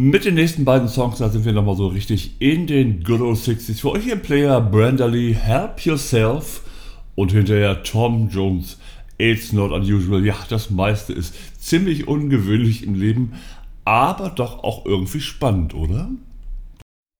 Mit den nächsten beiden Songs, da sind wir nochmal so richtig in den Good Old 60s. Für euch hier im Player Brenda Lee, Help Yourself und hinterher Tom Jones, It's Not Unusual. Ja, das meiste ist ziemlich ungewöhnlich im Leben, aber doch auch irgendwie spannend, oder?